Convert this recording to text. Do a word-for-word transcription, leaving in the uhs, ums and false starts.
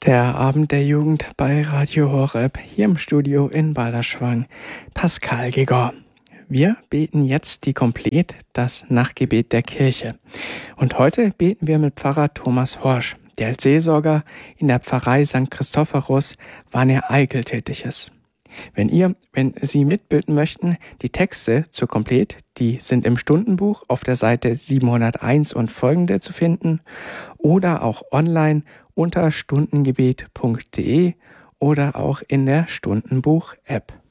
Der Abend der Jugend bei Radio Horeb, hier im Studio in Balderschwang. Pascal Gregor. Wir beten jetzt die Komplet, das Nachtgebet der Kirche. Und heute beten wir mit Pfarrer Thomas Horsch, der als Seelsorger in der Pfarrei Sankt Christophorus Wanne-Eickel tätig ist. Wenn ihr, wenn Sie mitbeten möchten, die Texte zur Komplet, die sind im Stundenbuch auf der Seite siebenhunderteins und folgende zu finden oder auch online unter stundengebet punkt de oder auch in der Stundenbuch-App.